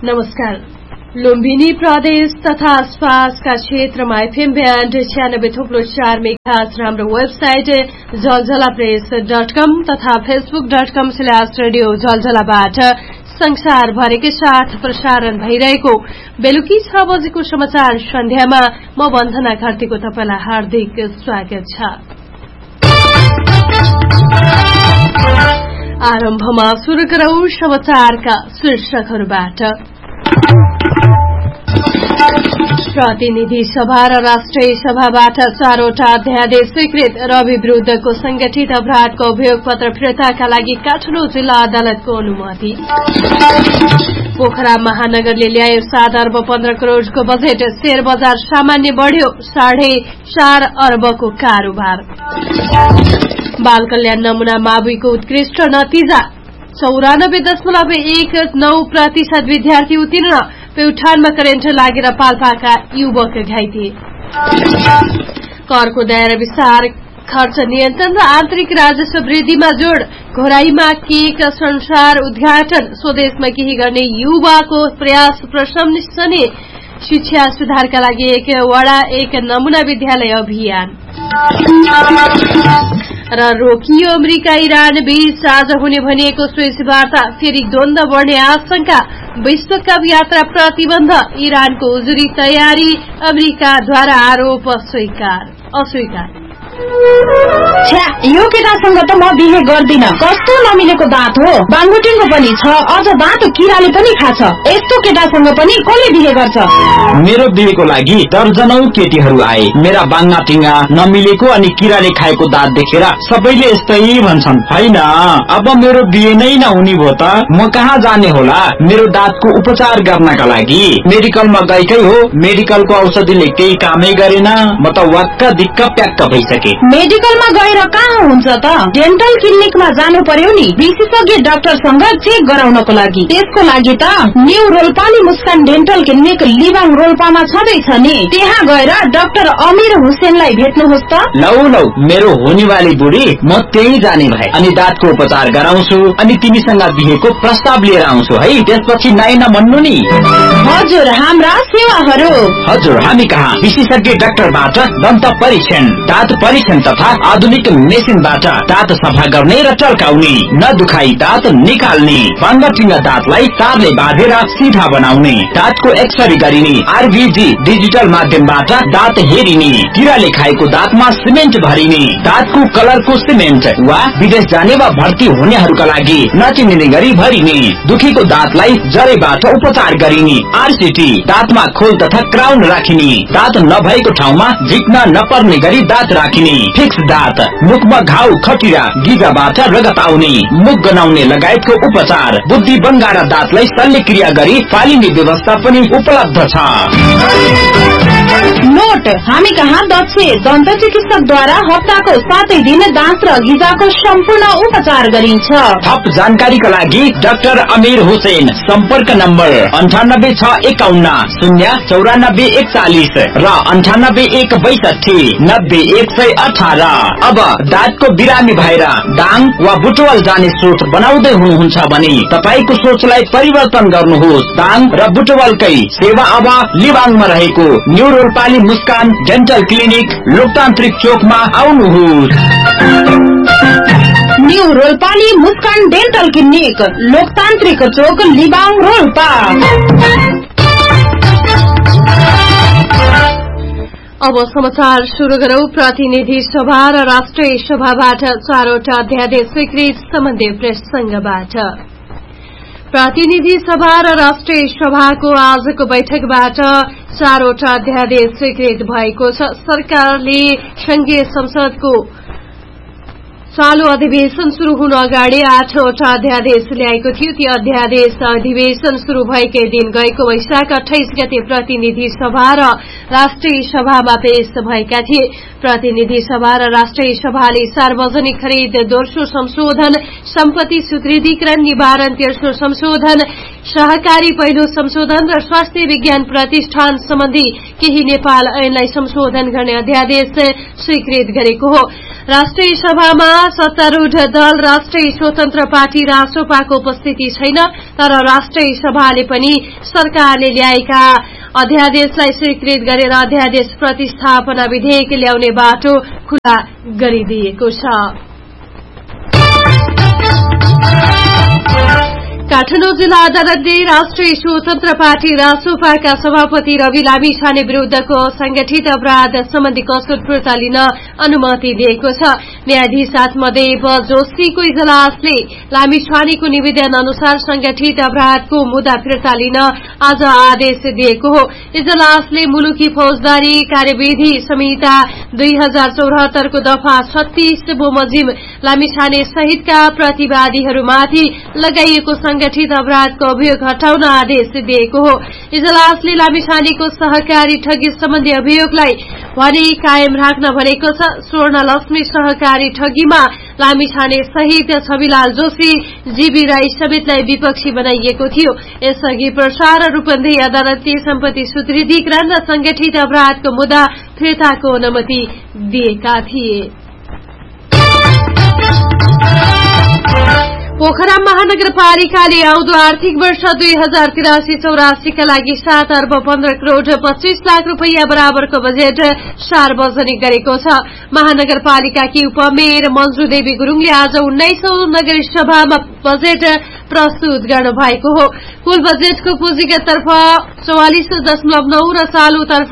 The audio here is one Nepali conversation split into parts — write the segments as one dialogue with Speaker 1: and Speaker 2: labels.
Speaker 1: नमस्कार। लुम्बिनी प्रदेश तथा आसपासका क्षेत्रमा एफएम ब्यान्ड 96.4 मेगाहर्ज र हाम्रो वेबसाइट जलझलाप्रेस.com तथा facebook.com/रेडियो जलझलाबाट संसारभरिकै साथ प्रसारण भइरहेको बेलुकी 6 बजेको समाचार सन्ध्यामा म वन्दना घरतीको तपाईलाई हार्दिक स्वागत छ। आरम्भमा सुरु गरौं समाचारका शीर्षकहरूबाट। प्रतिनिधि सभा र राष्ट्रिय सभाबाट 4वटा अध्यादेश स्वीकृत। रवि विरूद्धको संगठित अपराधको अभियोग पत्र फिर्ताका लागि काठमाडौँ जिल्ला अदालतको अनुमति। पोखरा महानगरले ल्यायो 7 अर्ब 15 करोड़को बजेट। शेयर बजार सामान्य बढ़्यो 4.5 अर्बको कारोबार। बाल कल्याण नमूना माविको उत्कृष्ट नतिजा 94.19% विद्यार्थी उत्तीर्ण। प्युठानमा करेन्ट लागेर पाल्पाका युवक घाइते। करको दायरा विस्तार, खर्च नियन्त्रण र आन्तरिक राजस्व वृद्धिमा जोड़। घोराईमा केक संसार उद्घाटन। स्वदेशमा केही गर्ने युवाको प्रयास प्रशंसनीय। शिक्षा सुधारका लागि एक वडा एक नमूना विद्यालय अभियान। र रोकियो अमेरिका इरान बीच आज हुने भनिएको स्वेज वार्ता। फेरि द्वन्द्व बढ्ने आशंका। विश्वकप यात्रा प्रतिबन्ध। इरानको उजुरी तयारी। अमेरिकाद्वारा आरोप अस्वीकार।
Speaker 2: यो केटासँग त म बिहे गर्दिन। कस्तो नमिलेको दाँत हो। बाङ्गुटिङको पनि छ, अझ दाँत किराले पनि खाछ। यस्तो केटासँग पनि कसले बिहे गर्छ?
Speaker 3: मेरो बिहेको लागि दर्जनौ केटीहरू आए। मेरा बाङ्गा टिङ्गा नमिलेको अनि किराले खाएको दाँत देखेर सबैले यस्तै भन्छन्। हैन, अब मेरो बिहे नै नहुने भो त म कहाँ जाने होला मेरो दाँतको उपचार गर्नका लागि? मेडिकलमा गएकै हो, मेडिकलको औषधिले केही कामै गरेन। म त वाक्क दिक्क प्याक्क भइसके।
Speaker 2: मेडिकलमा गएर कहाँ हुन्छ त? डेन्टल क्लिनिकमा जानु पर्यो नि, विशेषज्ञ डाक्टरसँग चेक गराउनको लागि। त्यसको लागि त न्यू रोल्पाली मुस्कान डेन्टल क्लिनिक लिबाङ रोल्पामा छँदैछ नि। त्यहाँ गएर डाक्टर अमीर हुसेनलाई भेट्नुहोस् त।
Speaker 3: लौ मेरो हुनेवाली बुढी म त्यही जाने भए अनि दाँतको उपचार गराउँछु अनि तिमीसँग बिहेको प्रस्ताव लिएर आउँछु है। त्यसपछि नाइ नभन्नु नि।
Speaker 2: हजुर, हाम्रा सेवाहरू।
Speaker 3: हजुर, हामी कहाँ विशेषज्ञ डाक्टरबाट दन्त परीक्षण, दाँत परीक्षण तथा आधुनिक मेसिनबाट दाँत सफा गर्ने र चर्काउने, नदुखाई दाँत निकाल्ने, बाङ्गाटिङ्गा दाँतलाई तारले बाँधेर सिधा बनाउने, दाँतको एक्सरे गरिने, आरभीजी डिजिटल माध्यमबाट दाँत हेरिने, किराले खाएको दाँतमा सिमेन्ट भरिने, दाँतको कलरको सिमेन्ट वा विदेश जाने वा भर्ती हुनेहरूका लागि नचिनिने गरी भरिने, दुखेको दाँतलाई जरेबाट उपचार गरिने, आरसीटी, दाँतमा खोल तथा क्राउन राखिने, दाँत नभएको ठाउँमा झिक्न नपर्ने गरी दाँत राखिने, फिक्स दाँत, मुखमा घाउ खटिरा गिजाबाट रगत आउने, मुख गनाउने लगायतको उपचार, बुद्धि बङ्गारा दाँतलाई शल्यक्रिया गरी फालिने व्यवस्था पनि उपलब्ध छ।
Speaker 2: नोट, हामी कहाँ दक्ष दन्त चिकित्सकद्वारा हप्ताको 7 दिन दाँत र गिजाको सम्पूर्ण उपचार गरिन्छ।
Speaker 3: थप जानकारीका लागि डाक्टर अमीर हुसेन, सम्पर्क नम्बर 9861 09441 र 9816290118। अब दाँतको बिरामी भएर दाङ वा बुटवल जाने सोच बनाउँदै हुनुहुन्छ भने तपाईको सोचलाई परिवर्तन गर्नुहोस्। दाङ र बुटवलकै सेवा अब लिबाङमा रहेको न्यू रोल्पाली मुस्कान डेन्टल क्लिनिक लोकतान्त्रिक चोकमा आउनुहोस्।
Speaker 2: न्यू रोल्पाली मुस्कान डेन्टल क्लिनिक लोकतान्त्रिक चोक लिबाङ रोल्पा।
Speaker 1: अब समाचार शुरू गरौं। प्रतिनिधि सभा र राष्ट्रिय सभाबाट 4वटा अध्यादेश स्वीकृत सम्बन्धी प्रसंगबाट। प्रतिनिधि सभा र राष्ट्रिय सभाको आजको बैठकबाट 4वटा अध्यादेश स्वीकृत भएको छ। सरकारले संघीय संसदको चालू अधिवेशन शुरू हुन अगाडि 8वटा अध्यादेश ल्याएको थियो। ती अध्यादेश अधिवेशन शुरू भएकै दिन गएको वैशाख 28 गते प्रतिनिधि सभा र राष्ट्रिय सभामा पेश भएका थिए। प्रतिनिधि सभा र राष्ट्रिय सभाले सार्वजनिक खरिद दोस्रो संशोधन, सम्पत्ति सुदृढीकरण निवारण तेस्रो संशोधन, सहकारी पहिलो संशोधन र स्वास्थ्य विज्ञान प्रतिष्ठान सम्बन्धी केही नेपाल ऐनलाई संशोधन गर्ने अध्यादेश स्वीकृत गरेको हो। राष्ट्रिय सभामा सत्तारूढ़ दल राष्ट्रिय स्वतन्त्र पार्टी रासोपाको उपस्थिति छैन, तर राष्ट्रिय सभाले पनि सरकारले ल्याएका अध्यादेशलाई स्वीकृत गरेर अध्यादेश प्रतिस्थापना विधेयक ल्याउने बाटो खुला गरिदिएको छ। काठमाडौँ जिल्ला अदालतले राष्ट्रिय स्वतन्त्र पार्टी रासोपाका सभापति रवि लामिछाने विरूद्धको संगठित अपराध सम्बन्धी कसुर फिर्ता लिन अनुमति दिएको छ। न्यायाधीश आत्मदेव जोशीको इजलासले लामिछानेको निवेदन अनुसार संगठित अपराधको मुद्दा फिर्ता लिन आज आदेश दिएको हो। इजलासले मुलुकी फौजदारी कार्यविधि संहिता 2074 को दफा 36 बमोजिम लामिछाने सहितका प्रतिवादीहरूमाथि लगाइएको संगठित अपराधको अभियोग हटाउन आदेश दिएको हो। इजलासले लामिछानेको सहकारी ठगी सम्बन्धी अभियोगलाई भने कायम राख्न भनेको छ। स्वर्ण लक्ष्मी सहकारी ठगीमा लामिछाने सहित छविलाल जोशी, जीबी राई समेतलाई विपक्षी बनाइएको थियो। यसअघि प्रसार रूपन्देही अदालतले सम्पत्ति सुदृढीकरण र संगठित अपराधको मुद्दा फिर्ताको अनुमति दिएका थिए। पोखरा महानगरपालिकाले आउँदो आर्थिक वर्ष 2083-84 का लागि 7 अर्ब 15 करोड़ 25 लाख रुपैयाँ बराबरको बजेट सार्वजनिक गरेको छ। महानगरपालिकाकी उपमेयर मन्जु देवी गुरूङले आज 19औं नगर सभामा बजेट प्रस्तुत गर्नु भएको हो। कुल बजेटको पुँजीगत तर्फ 44.9 र चालुतर्फ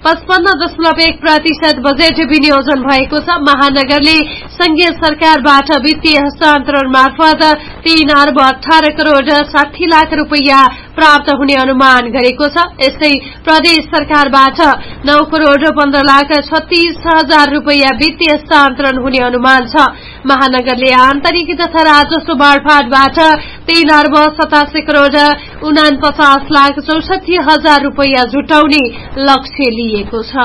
Speaker 1: 55.1% बजेट विनियोजन भएको छ। महानगरले संघीय सरकारबाट वित्तीय हस्तान्तरण मार्फत 3 अर्ब 18 करोड़ 60 लाख रुपैयाँ प्राप्त हुने अनुमान गरेको छ। यस्तै प्रदेश सरकारबाट 9 करोड़ 15 लाख 36 हजार रुपैयाँ वित्तीय हस्तान्तरण हुने अनुमान छ। महानगरले आन्तरिक तथा राजस्व बाँडफाँडबाट 3 अर्ब 87 करोड़ 49 लाख 64 हजार रुपैयाँ जुटाउने लक्ष्य लिएको छ।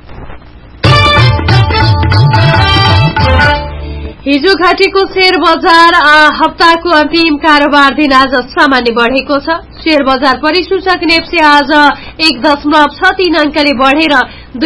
Speaker 1: हिजो घटेको शेयर बजार हप्ताको अन्तिम कारोबार दिन आज सामान्य बढ़ेको छ। शेयर बजार परिसूचक नेप्से आज 1.63 अंकले बढ़ेर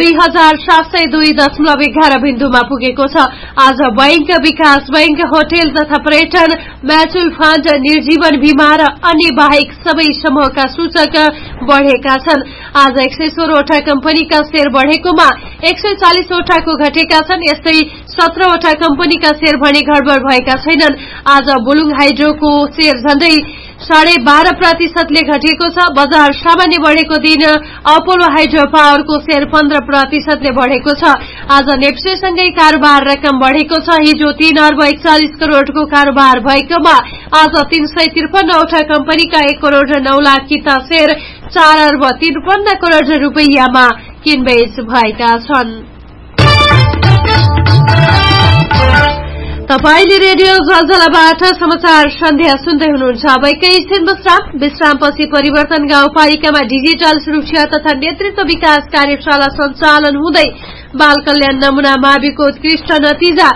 Speaker 1: 2702.11 बिन्दुमा पुगेको छ। आज बैंक, विकास बैंक, होटल तथा पर्यटन, म्युचुअल फण्ड, निर्जीवन बीमा र अन्य बाहेक सबै समूहका सूचक बढ़ेका छन्। आज 116 वटा कम्पनीका शेयर बढ़ेकोमा 140 वटाको घटेका छन्। यस्तै 17 वटा कम्पनीका शेयर भने गडबड भएका छैनन्। आज बुलुङ हाइड्रोको शेयर झण्डै 12.5% ले घटेको छ। बजार सामान्य बढ़ेको दिन अपोलो हाइड्रो पावरको शेयर 15% ले बढ़ेको छ। आज नेप्सेसँगै कारोबार रकम बढ़ेको छ। हिजो 3 अर्ब 41 करोड़को कारोबार भएकोमा आज 353 वटा कम्पनीका 1 करोड़ 9 लाख किता शेयर 4 अर्ब 53 करोड़ रुपैयाँमा किनबेच भएका छन्। तपाईले रेडियो जलजलाबाट समाचार सन्ध्या सुन्दै हुनुहुन्छ। अब एकैछिन विश्रामपछि परिवर्तन गाउँपालिकामा डिजिटल सुरक्षा तथा नेतृत्व विकास कार्यशाला सञ्चालन हुँदै बाल कल्याण नमूना माविको उत्कृष्ट नतिजा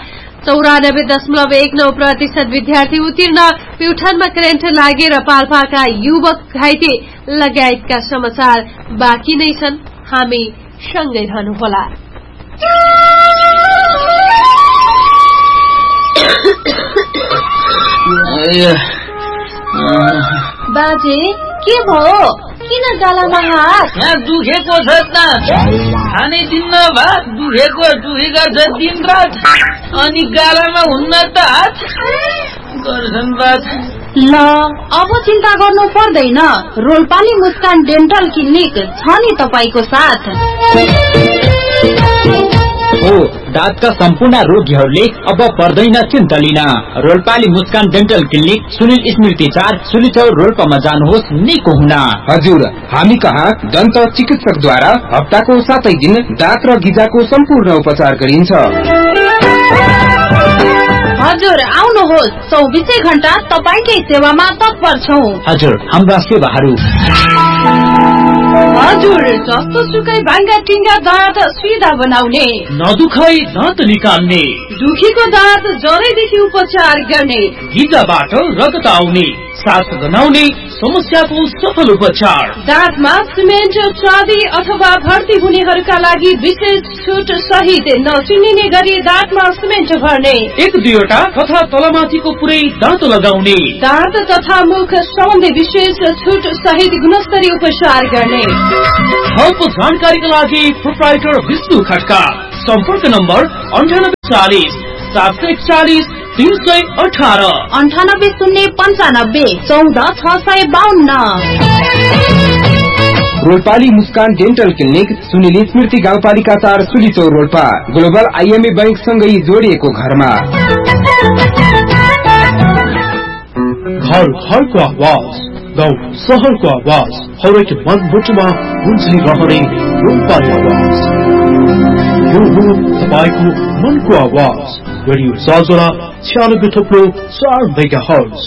Speaker 1: 94.19% विद्यार्थी उत्तीर्ण, प्युठानमा करेन्ट लागेर पाल्पाका युवक घाइते लगायतका समाचार बाँकी नै छन्। हामी सँगै रहनुहोला।
Speaker 2: बाजे के भयो? किन गालामा हात?
Speaker 4: यहाँ दुखेको छ त, खाने दिन्न भात दुखेको छ दिन रात, अनि गालामा हुन्न त हात गर्छन् बात।
Speaker 2: ल अब चिन्ता गर्नु पर्दैन, रोल्पाली मुस्कान डेन्टल क्लिनिक छ नि तपाईको साथ।
Speaker 3: हो, दाँतका सम्पूर्ण रोगीहरूले अब पर्दैन चिन्ता लिन। रोल्पाली मुस्कान डेन्टल क्लिनिक सुनिल स्मृति 4 सुलिचौर रोल्पामा जानुहोस् निको हुन।
Speaker 5: हजुर, हामी कहाँ दन्त चिकित्सकद्वारा हप्ताको 7 दिन दाँत र गिजाको सम्पूर्ण उपचार गरिन्छ।
Speaker 2: हजुर आउनुहोस्, 24 घण्टा तपाईकै सेवामा तत्पर छौं।
Speaker 3: हजुर, हाम्रा सेवाहरू
Speaker 2: हजुर जस्तो सुकै भाङ्गा टिङ्गा दाँत सिधा बनाउने,
Speaker 4: नदुखाई दाँत निकाल्ने,
Speaker 2: दुखीको दाँत जरैदेखि उपचार गर्ने,
Speaker 4: गिजाबाट रगत आउने,
Speaker 3: साथ गनाउने समस्याको सफल उपचार।
Speaker 1: दाँतमा सिमेन्ट चाँदी अथवा भर्ती हुनेहरूका लागि विशेष छुट सहित नचिनिने गरी दाँतमा सिमेन्ट भर्ने,
Speaker 3: 1-2 तथा तलमाथिको पुरै दाँत लगाउने,
Speaker 1: दाँत तथा मुख सम्बन्धी विशेष छुट सहित गुणस्तरीय उपचार गर्ने।
Speaker 3: थप जानकारीका लागि प्रोप्राइटर विष्णु खड्का। सम्पर्क नम्बर 9840 741 318
Speaker 2: 98 095 14 652।
Speaker 5: रोल्पाली मुस्कान डेन्टल क्लिनिक सुनिल स्मृति गाउँपालिका 4 सुलीचौर रोल्पा ग्लोबल आईएमए बैंक सँगै जोडिएको घरमा।
Speaker 6: घर घरको आवाज, गाउँ सहरको आवाज, हरेक मनमुटुमा गुन्जिरहने रोल्पाली आवाज। यो हो तपाईको मनको आवाज। रेडियो साझा 96.4 मेगाहर्ज।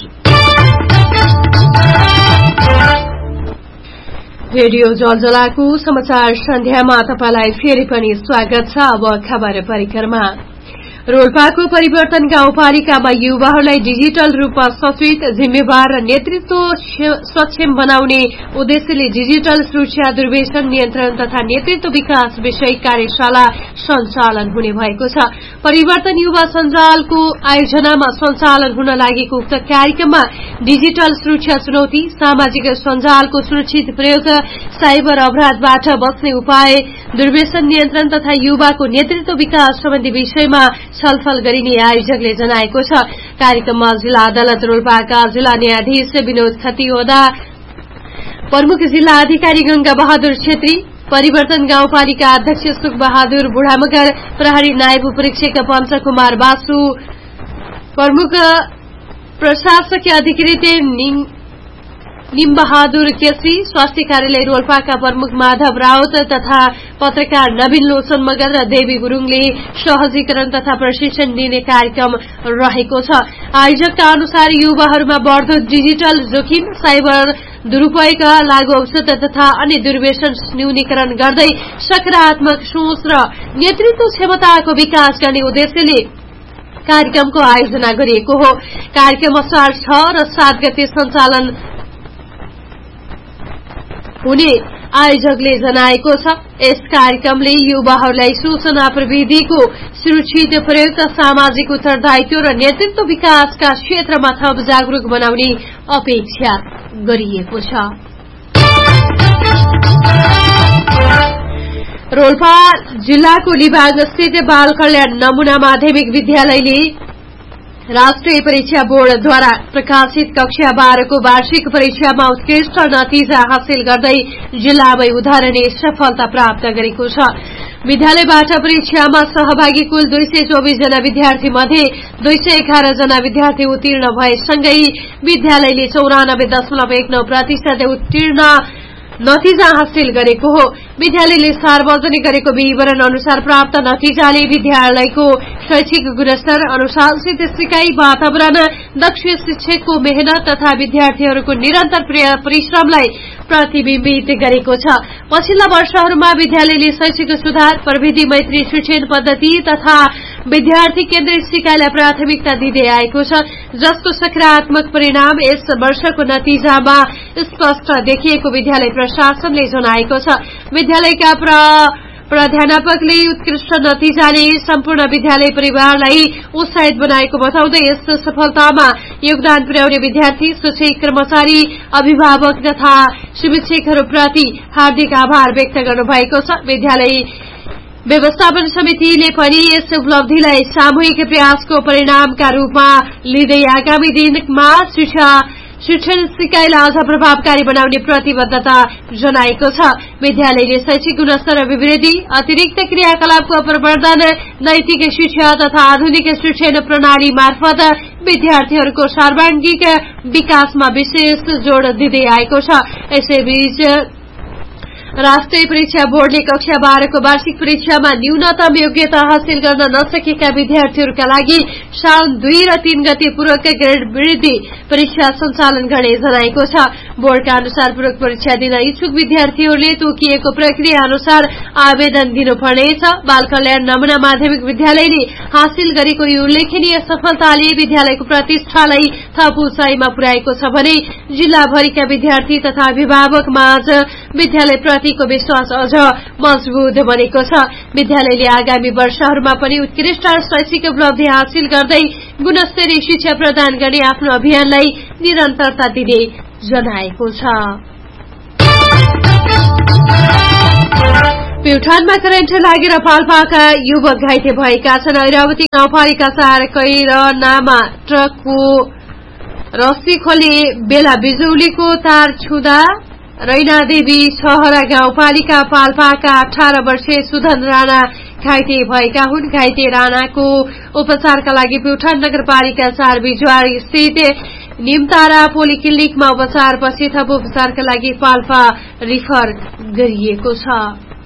Speaker 1: रेडियो जलजलाको समाचार सन्ध्यामा तपाईलाई फेरि पनि स्वागत छ। अब खबर परिक्रमा। रोल्पाको परिवर्तन गाउँपालिकामा युवाहरूलाई डिजिटल रूपमा सचेत, जिम्मेवार र नेतृत्व सक्षम बनाउने उद्देश्यले डिजिटल सुरक्षा, दुर्व्यसन नियन्त्रण तथा नेतृत्व विकास विषय कार्यशाला सञ्चालन हुने भएको छ। परिवर्तन युवा सञ्जालको आयोजनामा सञ्चालन हुन लागेको उक्त कार्यक्रममा डिजिटल सुरक्षा चुनौती, सामाजिक सञ्जालको सुरक्षित प्रयोग, साइबर अपराधबाट बच्ने उपाय, दुर्व्यसन नियन्त्रण तथा युवाको नेतृत्व विकास सम्बन्धी विषयमा छलफल गरिने आयोजकले जनाएको छ। कार्यक्रममा जिल्ला अदालत रोल्पाका जिल्ला न्यायाधीश विनोद खतिवदा, प्रमुख जिल्ला अधिकारी गंगा बहादुर छेत्री, परिवर्तन गाउँपालिका अध्यक्ष सुख बहादुर बुढामगर, प्रहरी नायब परीक्षक पञ्चकुमार बासु, प्रमुख प्रशासकीय अधिकृत निमबहादुर केसी, स्वास्थ्य कार्यालय रोल्पाका प्रमुख माधव राउत तथा पत्रकार नवीन लोचन मगर र देवी गुरूङले सहजीकरण तथा प्रशिक्षण दिने कार्यक्रम रहेको छ। आयोजकका अनुसार युवाहरूमा बढ्दो डिजिटल जोखिम, साइबर दुरूपयोग, लागू औषध तथा अन्य दुर्व्यसन न्यूनीकरण गर्दै सकारात्मक सोच र नेतृत्व क्षमताको विकास गर्ने उद्देश्यले कार्यक्रमको आयोजना गरिएको हो। कार्यक्रम असार 6 र 7 गते सञ्चालन हुने आयोजकले जनाएको छ। यस कार्यक्रमले युवाहरूलाई सूचना प्रविधिको सुरक्षित प्रयोग, सामाजिक उत्तरदायित्व र नेतृत्व विकासका क्षेत्रमा थप जागरूक बनाउने अपेक्षा गरिएको छ। रोल्पा जिल्लाको लिबाङ स्थित बाल कल्याण नमूना माध्यमिक विद्यालयले राष्ट्रिय परीक्षा बोर्डद्वारा प्रकाशित कक्षा 12 को वार्षिक परीक्षामा उत्कृष्ट नतिजा हासिल गर्दै जिल्लामै उदाहरणीय सफलता प्राप्त गरेको छ। विद्यालयबाट परीक्षामा सहभागी कुल 224 जना विद्यार्थी मध्ये 211 जना विद्यार्थी उत्तीर्ण भएसँगै विद्यालयले 94.19% उत्तीर्ण नतिजा हासिल गरेको हो। विद्यालयले सार्वजनिक गरेको विवरण अनुसार प्राप्त नतिजाले विद्यालयको शैक्षिक गुणस्तर, अनुशासित सिकाइ वातावरण, दक्ष शिक्षकको मेहनत तथा विद्यार्थीहरूको निरन्तर परिश्रमलाई प्रतिबिम्बित गरेको छ। पछिल्ला वर्षहरूमा विद्यालयले शैक्षिक सुधार, प्रविधि मैत्री शिक्षण पद्धति तथा विद्यार्थी केन्द्रित सिकाइलाई प्राथमिकता दिँदै आएको छ, जसको सकारात्मक परिणाम यस वर्षको नतिजामा स्पष्ट देखिएको विद्यालय प्रशासनले जनाएको छ। विद्यालयका प्राध्यापकले उत्कृष्ट नतिजाले सम्पूर्ण विद्यालय परिवारलाई उत्साहित बनाएको बताउँदै यस सफलतामा योगदान पुर्याउने विद्यार्थी, शिक्षक, कर्मचारी, अभिभावक तथा शिक्षकहरूप्रति हार्दिक आभार व्यक्त गर्नुभएको छ। विद्यालय व्यवस्थापन समितिले पनि यस उपलब्धिलाई सामूहिक प्रयासको परिणामका रूपमा लिँदै आगामी दिनमा शिक्षण सिकाइलाई अझ प्रभावकारी बनाउने प्रतिबद्धता जनाएको छ। विद्यालयले शैक्षिक गुणस्तर अभिवृद्धि, अतिरिक्त क्रियाकलापको प्रवर्धन, नैतिक शिक्षा तथा आधुनिक शिक्षण प्रणाली मार्फत विद्यार्थीहरूको सर्वाङ्गीण विकासमा विशेष जोड़ दिँदै आएको छ। यसैबीच राष्ट्रिय परीक्षा बोर्डले कक्षा 12 को वार्षिक परीक्षामा न्यूनतम योग्यता हासिल गर्न नसकेका विद्यार्थीहरूका लागि साउन 2 र 3 गते पूरक ग्रेड वृद्धि परीक्षा सञ्चालन गर्ने जनाएको छ। बोर्डका अनुसार पूरक परीक्षा दिन इच्छुक विद्यार्थीहरूले तोकिएको प्रक्रिया अनुसार आवेदन दिनुपर्नेछ। बाल कल्याण नमुना माध्यमिक विद्यालयले हासिल गरेको यो उल्लेखनीय सफलताले विद्यालयको प्रतिष्ठालाई थप उचाइमा पुर्याएको छ भने जिल्लाभरिका विद्यार्थी तथा अभिभावक माझ विद्यालयप्रतिको विश्वास अझ मजबुत बनेको छ। विद्यालयले आगामी वर्षहरूमा पनि उत्कृष्ट शैक्षिक उपलब्धि हासिल गर्दै गुणस्तरीय शिक्षा प्रदान गर्ने आफ्नो अभियानलाई निरन्तरता दिने जनाएको छ। प्युठानमा करेन्ट लागेर पाल्पाका युवक घाइते भएका छन्। ऐरावती गाउँपालिका 4 कैरनामा ट्रकको रस्सी खोले बेला बिजुलीको तार छुँदा रैनादेवी छहरा गाउँपालिका पाल्पाका 18 वर्षीय सुधन राणा घाइते भएका हुन्। घाइते राणाको उपचारका लागि प्युठान नगरपालिका 4 बिजुवार स्थित निमतारा पोलिक्लिनिकमा उपचारपछि थप उपचारका लागि पाल्पा रिफर गरिएको छ।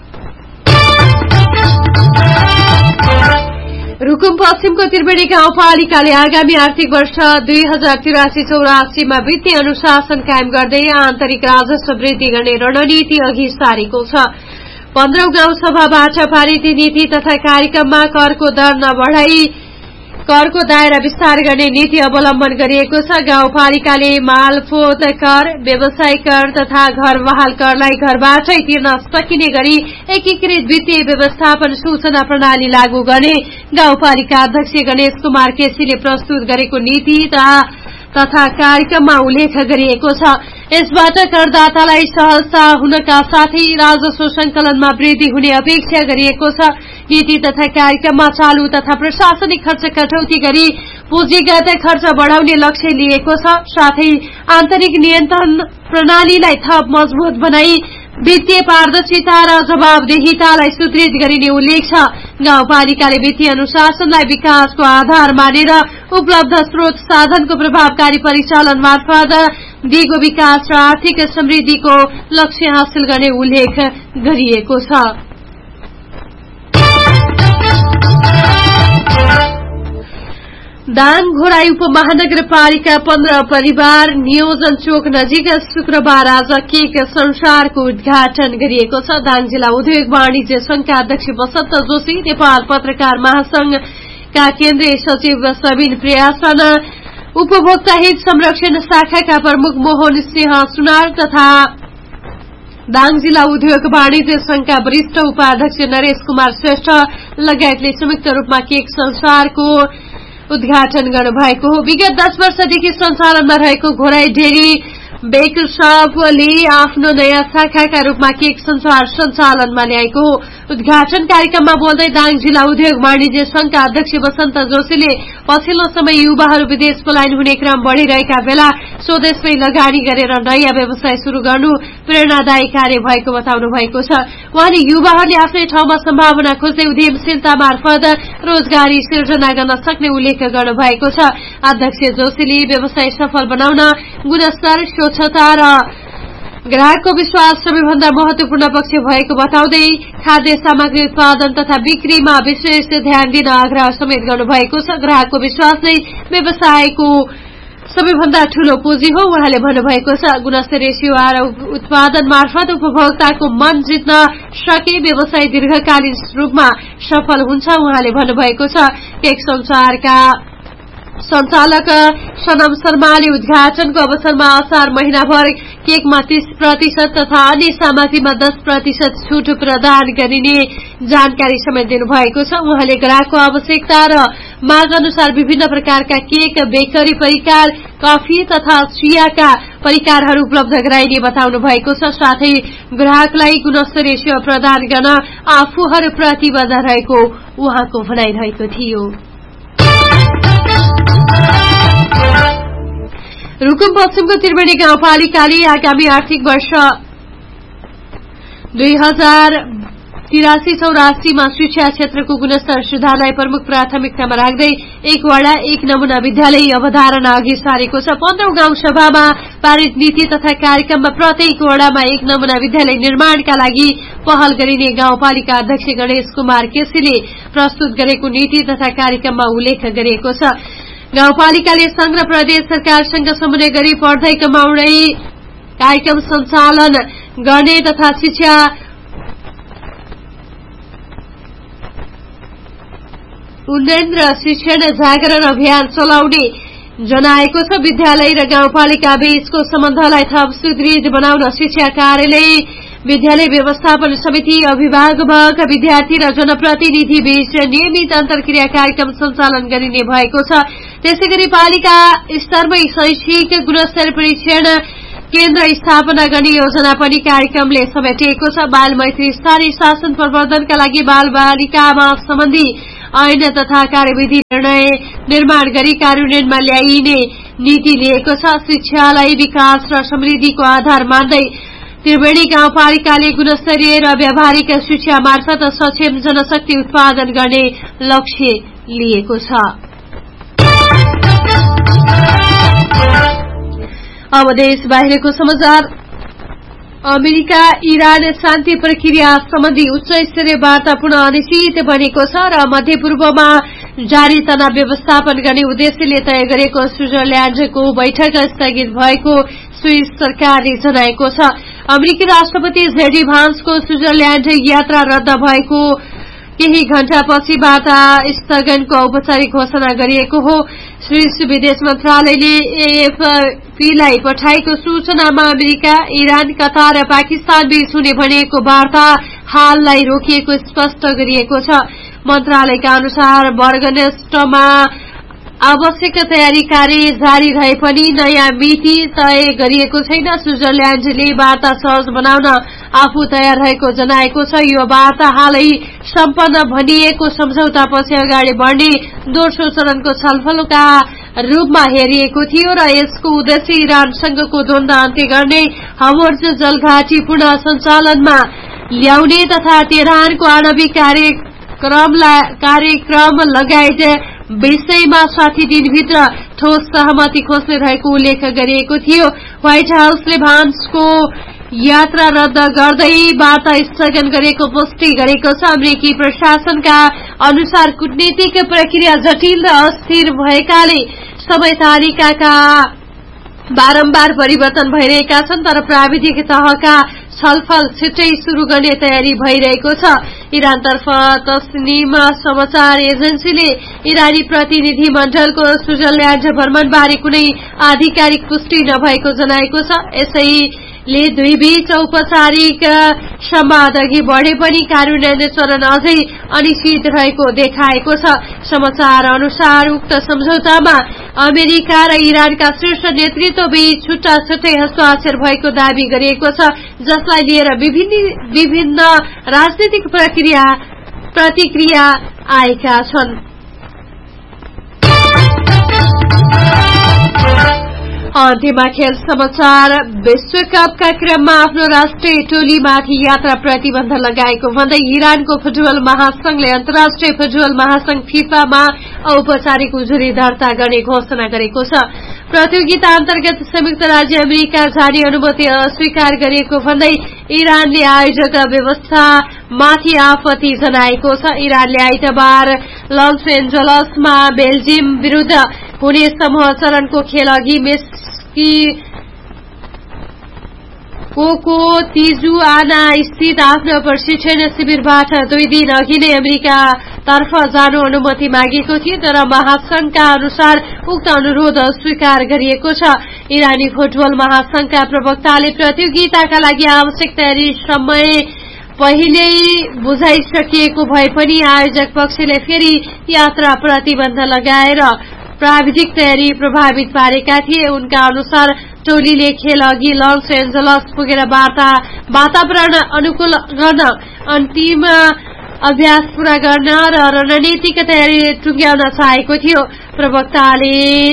Speaker 1: रुकुम पश्चिमको त्रिवेणी गाउँपालिकाले आगामी आर्थिक वर्ष 2083-84 मा वित्तीय अनुशासन कायम गर्दै आन्तरिक राजस्व वृद्धि गर्ने रणनीति अघि सारेको छ। 15औं गाउँसभाबाट पारित नीति तथा कार्यक्रममा करको दर नबढाई करको दायरा विस्तार गर्ने नीति अवलम्बन गरिएको छ। गाउँपालिकाले मालपोत कर, व्यवसाय कर तथा घर बहाल करलाई घरबाटै तिर्न सकिने गरी एकीकृत वित्तीय व्यवस्थापन सूचना प्रणाली लागू गर्ने गाउँपालिका अध्यक्ष गणेश कुमार केसीले प्रस्तुत गरेको नीति तथा कार्यक्रममा उल्लेख गरिएको छ। यसबाट करदातालाई सहजता हुनका साथै राजस्व संकलनमा वृद्धि हुने अपेक्षा गरिएको छ। नीति तथा कार्यक्रममा चालू तथा प्रशासनिक खर्च कटौती गरी पुँजीगत खर्च बढ़ाउने लक्ष्य लिएको छ। साथै आन्तरिक नियन्त्रण प्रणालीलाई थप मजबूत बनाई वित्तीय पारदर्शिता र जवाबदेहितालाई सुदृढ गरिने उल्लेख छ। गाउँपालिकाले वित्तीय अनुशासनलाई विकासको आधार मानेर उपलब्ध स्रोत साधनको प्रभावकारी परिचालन मार्फत दिगो विकास र आर्थिक समृद्धिको लक्ष्य हासिल गर्ने उल्लेख गरिएको छ। दाङ घोराई उपमहानगरपालिका 15 परिवार नियोजन चोक नजिक शुक्रबार आज केक संसारको उद्घाटन गरिएको छ। दाङ जिल्ला उद्योग वाणिज्य संघका अध्यक्ष वसन्त जोशी, नेपाल पत्रकार महासंघका केन्द्रीय सचिव सबिन प्रियासन, उपभोक्ता हित संरक्षण शाखाका प्रमुख मोहन सिंह सुनार तथा दाङ जिल्ला उद्योग वाणिज्य संघका वरिष्ठ उपाध्यक्ष नरेश कुमार श्रेष्ठ लगायतले संयुक्त रूपमा केक संसारको उद्घाटन गर्नुभएको हो। विगत 10 वर्षदेखि सञ्चालनमा रहेको घोराई डेरी बेकशपले आफ्नो नयाँ शाखाका रूपमा केक संसार सञ्चालनमा ल्याएको हो। उद्घाटन कार्यक्रममा बोल्दै दाङ जिल्ला उद्योग वाणिज्य संघका अध्यक्ष वसन्त जोशीले पछिल्लो समय युवाहरू विदेश पलायन हुने क्रम बढ़िरहेका बेला स्वदेशमै लगानी गरेर नयाँ व्यवसाय शुरू गर्नु प्रेरणादायी कार्य भएको बताउनु भएको छ। उहाँले युवाहरूले आफ्नै ठाउँमा सम्भावना खोज्दै उद्यमशीलता मार्फत रोजगारी सिर्जना गर्न सक्ने उल्लेख गर्नुभएको छ। अध्यक्ष जोशीले व्यवसाय सफल बनाउन गुणस्तर, स्वच्छता र ग्राहकको विश्वास सबैभन्दा महत्वपूर्ण पक्ष भएको बताउँदै खाद्य सामग्री उत्पादन तथा बिक्रीमा विशेष ध्यान दिन आग्रह समेत गर्नुभएको छ। ग्राहकको विश्वास नै व्यवसायको सबैभन्दा ठूलो पुँजी हो उहाँले भन्नुभएको छ। गुणस्तरीय सेवा र उत्पादन मार्फत उपभोक्ताको मन जित्न सके व्यवसाय दीर्घकालीन रूपमा सफल हुन्छ उहाँले भन्नुभएको छ। केक संसारका संचालक सनम शर्माले उद्घाटनको अवसरमा असार महिनाभर केकमा 30% तथा अन्य सामग्रीमा 10% छूट प्रदान गरिने जानकारी समेत दिनुभएको छ। उहाँले ग्राहकको आवश्यकता र माग अनुसार विभिन्न प्रकारका केक, बेकरी परिकार, कफी तथा चियाका परिकारहरू उपलब्ध गराइने बताउनु भएको छ। साथै ग्राहकलाई गुणस्तरीय सेवा प्रदान गर्न आफूहरू प्रतिबद्ध रहेको उहाँको भनाइरहेको थियो। रुकुम पश्चिमको त्रिवेणी गाउँपालिकाले आगामी आर्थिक वर्ष 8384 मा शिक्षा क्षेत्रको गुणस्तर सुधारलाई प्रमुख प्राथमिकतामा राख्दै 1 वडा 1 नमूना विद्यालय अवधारणा अघि सारेको छ। 15औं गाउँ सभामा पारित नीति तथा कार्यक्रममा प्रत्येक वडामा 1 नमूना विद्यालय निर्माणका लागि पहल गरिने गाउँपालिका अध्यक्ष गणेश कुमार केसीले प्रस्तुत गरेको नीति तथा कार्यक्रममा उल्लेख गरिएको छ। गाउँपालिकाले संघ र प्रदेश सरकारसँग समन्वय गरी पढ्दै कमाउँदै कार्यक्रम सञ्चालन गर्ने तथा शिक्षा उन्नयन र शिक्षण जागरण अभियान चलाउने जनाएको छ। विद्यालय र गाउँपालिका बीचको सम्बन्धलाई थप सुदृढ बनाउन शिक्षा कार्यालय, विद्यालय व्यवस्थापन समिति, अभिभावक, विद्यार्थी र जनप्रतिनिधि बीच नियमित अन्तर्क्रिया कार्यक्रम सञ्चालन गरिने भएको छ। त्यसैगरी पालिका स्तरमै शैक्षिक गुणस्तर परीक्षण केन्द्र स्थापना गर्ने योजना पनि कार्यक्रमले समेटिएको छ। बाल मैत्री स्थानीय शासन प्रवर्धनका लागि बाल बालिकामा सम्बन्धी ऐन तथा कार्यविधि निर्णय निर्माण गरी कार्यान्वयनमा ल्याइने नीति लिएको छ। शिक्षालाई विकास र समृद्धिको आधार मान्दै त्रिवेणी गाउँपालिकाले गुणस्तरीय र व्यावहारिक शिक्षा मार्फत सक्षम जनशक्ति उत्पादन गर्ने लक्ष्य लिएको छ। अब देश बाहिरको समाचार। अमेरिका इरान शान्ति प्रक्रिया सम्बन्धी उच्च स्तरीय वार्ता पुनः अनिश्चित बनेको छ र मध्यपूर्वमा जारी तनाव व्यवस्थापन गर्ने उद्देश्यले तय गरेको स्विजरल्याण्डको बैठक स्थगित भएको स्विस सरकारले जनाएको छ। अमेरिकी राष्ट्रपति जेडी भान्सको स्विजरल्याण्ड यात्रा रद्द भएको केही घण्टापछि वार्ता स्थगनको औपचारिक घोषणा गरिएको हो। स्विस विदेश मन्त्रालयले एएफपीलाई पठाएको सूचनामा अमेरिका, इरान, कतार र पाकिस्तान बीच हुने भनिएको वार्ता हाललाई रोकिएको स्पष्ट गरिएको छ। मन्त्रालयका अनुसार बर्गनेस्टमा आवश्यक तयारी कार्य जारी रहे पनि नयाँ मिति तय गरिएको छैन। स्विजरल्याण्डले वार्ता सहज बनाउन आफू तयार रहेको जनाएको छ। यो वार्ता हालै सम्पन्न भनिएको सम्झौतापछि अगाडि बढ्ने दोस्रो चरणको छलफलका रूपमा हेरिएको थियो र यसको उद्देश्य इरानसँगको द्वन्द्व अन्त्य गर्ने, हर्मुज जलघाटी पुनः सञ्चालनमा ल्याउने तथा तेहरानको आणविक कार्यक्रम लगायत विषयमा 60 दिनभित्र ठोस सहमति खोज्ने रहेको उल्लेख गरिएको थियो। व्हाइट हाउसले भान्सको यात्रा रद्द गर्दै वार्ता स्थगन गरेको पुष्टि गरेको छ। अमेरिकी प्रशासनका अनुसार कूटनीतिक प्रक्रिया जटिल र अस्थिर भएकाले समय तालिकाका बारम्बार परिवर्तन भइरहेका छन्, तर प्राविधिक तहका छलफल छिट्टै शुरू गर्ने तयारी भइरहेको छ। इरानतर्फ तस्निम समाचार एजेन्सीले इरानी प्रतिनिधि मण्डलको स्विजरल्याण्ड भ्रमणबारे कुनै आधिकारिक पुष्टि नभएको जनाएको छ। यसैले दुईबीच औपचारिक संवाद अघि बढे पनि कार्यान्वयन चरण अझै अनिश्चित रहेको देखाएको छ। समाचार अनुसार उक्त सम्झौतामा अमेरिका र इरानका शीर्ष नेतृत्व बीच छुट्टा छुट्टै हस्ताक्षर भएको दावी गरिएको छ, जसलाई लिएर विभिन्न राजनीतिक प्रतिक्रिया आएका छन्। अन्त्यमा खेल समाचार। विश्वकपका क्रममा आफ्नो राष्ट्रिय टोलीमाथि यात्रा प्रतिबन्ध लगाएको भन्दै इरानको फुटबल महासंघले अन्तर्राष्ट्रिय फुटबल महासंघ फिफामा औपचारिक उजुरी दर्ता गर्ने घोषणा गरेको छ। प्रतियोगिता अन्तर्गत संयुक्त राज्य अमेरिका जाने अनुमति अस्वीकार गरिएको भन्दै इरानले आयोजक व्यवस्थामाथि आपत्ति जनाएको छ। इरानले आइतबार लस एन्जलसमा बेल्जियम विरूद्ध हुने समूह चरणको खेल अघि मेक्सिको तिजुआना स्थित आफ्नो प्रशिक्षण शिविरबाट 2 दिन अघि नै अमेरिकातर्फ जानु अनुमति मागेको थियो, तर महासंघका अनुसार उक्त अनुरोध अस्वीकार गरिएको छ। इरानी फुटबल महासंघका प्रवक्ताले प्रतियोगिताका लागि आवश्यक तयारी समय पहिल्यै बुझाइसकिएको भए पनि आयोजक पक्षले फेरि यात्रा प्रतिबन्ध लगाएर प्राविधिक तयारी प्रभावित पारेका थिए। उनका अनुसार टोलीले खेल अघि लस एन्जलस पुगेर वातावरण अनुकूल गर्न, अन्तिम अभ्यास पूरा गर्न र रणनीतिक तयारी टुंग्याउन चाहेको थियो। प्रवक्ताले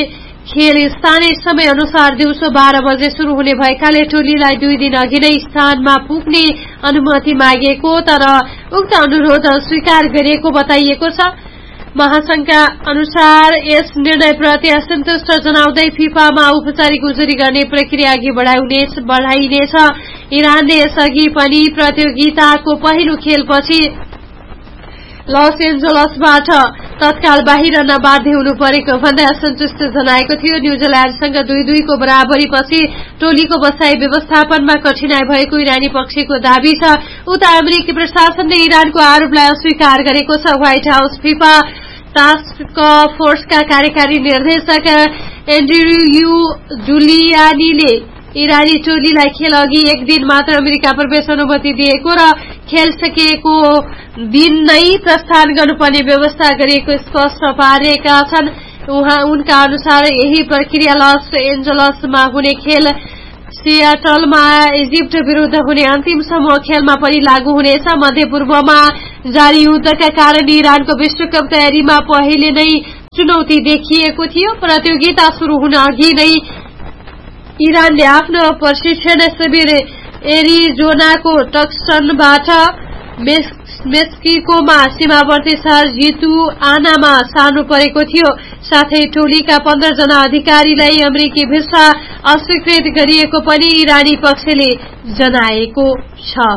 Speaker 1: खेल स्थानीय समय अनुसार दिउँसो 12 बजे शुरू हुने भएकाले टोलीलाई 2 दिन अघि नै स्थानमा पुग्ने अनुमति मागेको तर उक्त अनुरोध स्वीकार गरिएको बताइएको छ। महासंघका अनुसार यस निर्णयप्रति असन्तुष्ट जनाउँदै फिफामा औपचारिक उजुरी गर्ने प्रक्रिया अघि बढाइनेछ। इरानले यसअघि पनि प्रतियोगिताको पहिलो खेलपछि लस एन्जलसबाट तत्काल बाहिर नबाध्य हुनु परेको भन्दै असन्तुष्ट जनाएको थियो। न्यूजील्याण्डसँग 2-2 को बराबरीपछि टोलीको बसाई व्यवस्थापनमा कठिनाई भएको इरानी पक्षको दावी छ। उता अमेरिकी प्रशासनले इरानको आरोपलाई अस्वीकार गरेको छ। व्हाइट हाउस फिफा टास्क फोर्सका कार्यकारी निर्देशक एन्ड्रयू जुलियानीले इरानी टोलीलाई खेल अघि 1 दिन मात्र अमेरिका प्रवेश अनुमति दिएको र खेल सकिएको दिन नै प्रस्थान गर्नुपर्ने व्यवस्था गरिएको स्पष्ट पारेका छन्। उनका अनुसार यही प्रक्रिया लस एन्जलसमा हुने खेल सियाटलमा इजिप्ट विरूद्ध हुने अन्तिम समूह खेलमा पनि लागू हुनेछ। मध्यपूर्वमा जारी युद्धका कारण इरानको विश्वकप तयारीमा पहिले नै चुनौती देखिएको थियो। प्रतियोगिता शुरू हुन अघि नै इरानले आफ्नो प्रशिक्षण शिविर एरिजोनाको टक्सनबाट मेक्सिकोमा सीमावर्ती शहर जितुआनामा सार्नु परेको थियो। साथै टोलीका 15 जना अधिकारीलाई अमेरिकी भिसा अस्वीकृत गरिएको पनि इरानी पक्षले जनाएको छ।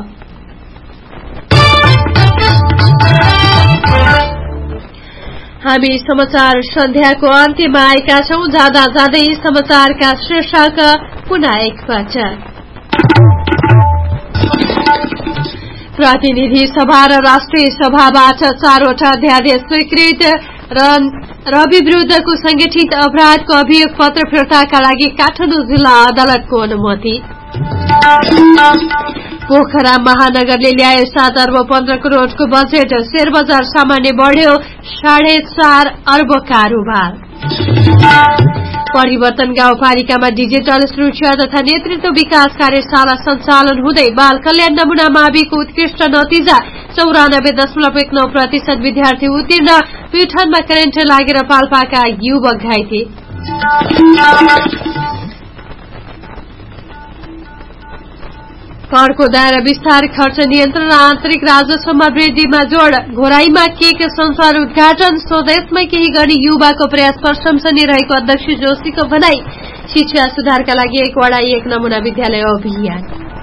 Speaker 1: हामी समाचार सन्ध्याको अन्त्यमा आएका छौं। जाँदा जाँदै समाचारका शीर्षक पुनः एकपटक। प्रतिनिधि सभा र राष्ट्रिय सभाबाट 4वटा अध्यादेश स्वीकृत र रवि विरूद्धको संगठित अपराधको अभियोग पत्र फिर्ताका लागि काठमाडौँ जिल्ला अदालतको अनुमति। पोखरा महानगरले ल्यायो 7 अर्ब 15 करोड़को बजेट। शेयर बजार सामान्य बढ्यो 4.5 अर्ब कारोबार। परिवर्तन गाउँपालिकामा डिजिटल सुरक्षा तथा नेतृत्व विकास कार्यशाला सञ्चालन हुँदै बाल कल्याण नमूना माविको उत्कृष्ट नतिजा 94.19% विद्यार्थी उत्तीर्ण। प्युठानमा करेन्ट लागेर पाल्पाका युवक घाइते। करको दायरा विस्तार, खर्च नियन्त्रण र आन्तरिक राजस्वमा वृद्धिमा जोड़। घोराईमा केक संसार उद्घाटन, स्वदेशमै केही गर्ने युवाको प्रयास प्रशंसनीय रहेको अध्यक्ष जोशीको भनाई। शिक्षा सुधारका लागि 1 वडा 1 नमूना विद्यालय अभियान।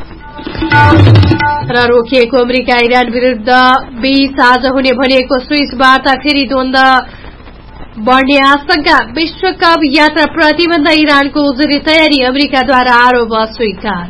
Speaker 1: र रोकिएको अमेरिका इरान विरूद्ध बीच आज हुने भनिएको स्विस वार्ता फेरि द्वन्द्व बढ्ने आशंका। विश्वकप यात्रा प्रतिबन्ध, इरानको उजुरी तयारी, अमेरिकाद्वारा आरोप अस्वीकार।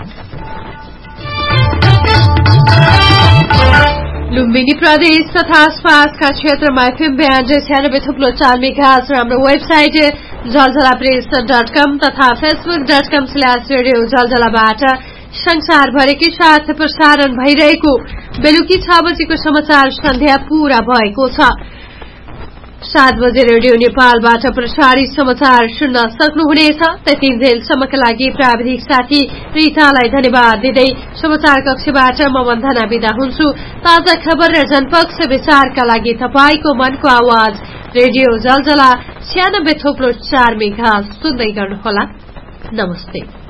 Speaker 1: लुम्बिनी प्रदेश तथा आसपासका क्षेत्रमा एफएम ब्यान्ड 96.4 मेगाहर्ज र हाम्रो वेबसाइट जलजलाप्रेस.com तथा facebook.com/रेडियो जलजलाबाट संसारभरिकै साथ प्रसारण भइरहेको बेलुकी 6 बजेको समाचार सन्ध्या पूरा भएको छ। 7 बजे रेडियो नेपालबाट प्रसारित समाचार सुन्न सक्नुहुनेछ। त्यतिन्जेलसम्मका लागि प्राविधिक साथी प्रितालाई धन्यवाद दिँदै समाचार कक्षबाट म वन्दना बिदा हुन्छु। ताजा खबर र जनपक्ष विचारका लागि तपाईको मनको आवाज रेडियो जलजला 96.4 मेगाहर्ज सुन्दै गर्नुहोला। नमस्ते।